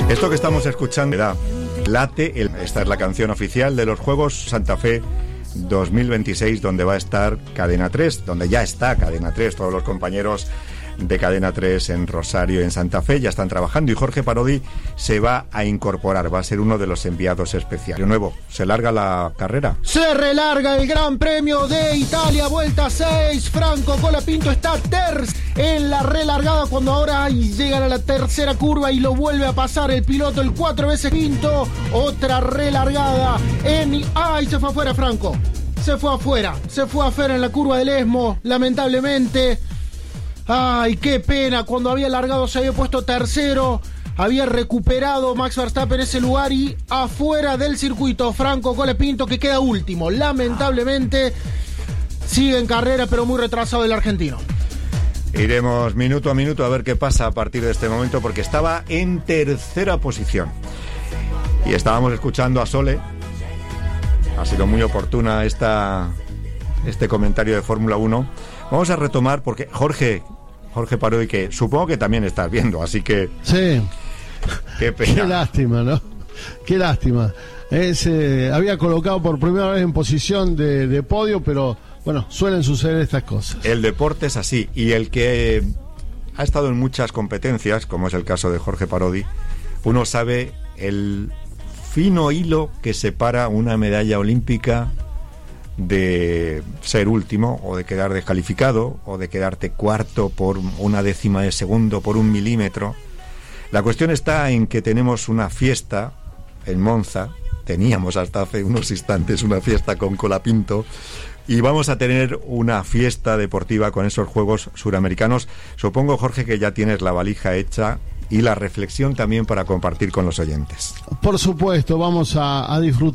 Esto que estamos escuchando da Late, esta es la canción oficial de los Juegos Santa Fe 2026, donde va a estar Cadena 3, donde ya está Cadena 3, todos los compañeros de Cadena 3 en Rosario y en Santa Fe ya están trabajando, y Jorge Parodi se va a incorporar, va a ser uno de los enviados especiales. De nuevo, ¿se larga la carrera? Se relarga el Gran Premio de Italia, vuelta 6, Franco Colapinto está en la relargada, cuando ahora llegan a la tercera curva y lo vuelve a pasar el piloto, el 4 veces Pinto, otra relargada ¡ay! Se fue afuera Franco, se fue afuera en la curva del Esmo, lamentablemente. Ay, qué pena, cuando había largado se había puesto tercero, había recuperado Max Verstappen ese lugar, y afuera del circuito Franco Colapinto, que queda último, lamentablemente. Sigue en carrera pero muy retrasado el argentino. Iremos minuto a minuto a ver qué pasa a partir de este momento, porque estaba en tercera posición y estábamos escuchando a Sole. Ha sido muy oportuna este comentario de Fórmula 1. Vamos a retomar, porque Jorge Parodi, que supongo que también estás viendo, así que... Sí. Qué pena. Qué lástima, ¿no? Qué lástima. Había colocado por primera vez en posición de podio, pero bueno, suelen suceder estas cosas. El deporte es así, y el que ha estado en muchas competencias, como es el caso de Jorge Parodi, uno sabe el fino hilo que separa una medalla olímpica de ser último, o de quedar descalificado, o de quedarte cuarto por una décima de segundo, por 1 milímetro. La cuestión está en que tenemos una fiesta en Monza, teníamos hasta hace unos instantes una fiesta con Colapinto, y vamos a tener una fiesta deportiva con esos Juegos Suramericanos. Supongo, Jorge, que ya tienes la valija hecha y la reflexión también para compartir con los oyentes. Por supuesto, vamos a disfrutar